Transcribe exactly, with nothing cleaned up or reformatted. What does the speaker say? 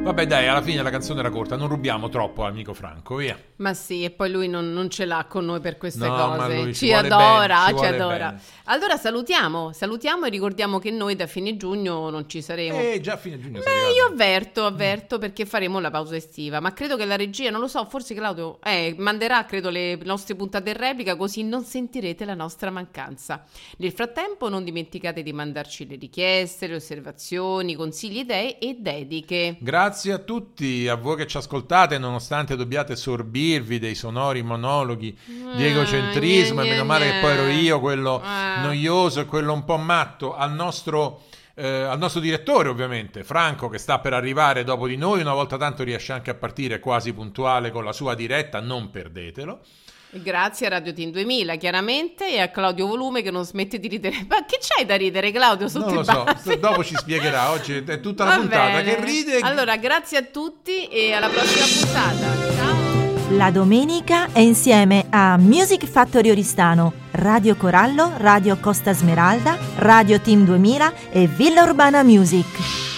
Vabbè dai, alla fine la canzone era corta, non rubiamo troppo amico Franco, via. Ma sì, e poi lui non, non ce l'ha con noi per queste No, ma cose, lui ci ci vuole adora, bene, ci ci vuole adora. bene. Allora salutiamo, salutiamo e ricordiamo che noi da fine giugno non ci saremo. Eh, già a fine giugno sei Beh, arrivato. io avverto, avverto perché faremo la pausa estiva, ma credo che la regia, non lo so, forse Claudio eh, manderà, credo, le nostre puntate in replica, così non sentirete la nostra mancanza. Nel frattempo non dimenticate di mandarci le richieste, le osservazioni, consigli, idee e dediche. Grazie a tutti, a voi che ci ascoltate, nonostante dobbiate sorbirvi dei sonori monologhi di egocentrismo, Ah, e gne, meno male gne, che poi ero io quello ah. noioso e quello un po' matto, al nostro... Eh, al nostro direttore ovviamente, Franco, che sta per arrivare dopo di noi, una volta tanto riesce anche a partire quasi puntuale con la sua diretta, non perdetelo. Grazie a Radio Team duemila chiaramente e a Claudio Volume che non smette di ridere. Ma che c'hai da ridere, Claudio, sotto Non lo i so, baffi? dopo ci spiegherà, oggi è tutta la Va puntata bene. che ride. Allora grazie a tutti e alla prossima puntata. Ciao. La domenica è insieme a Music Factory Oristano, Radio Corallo, Radio Costa Smeralda, Radio Team duemila e Villa Urbana Music.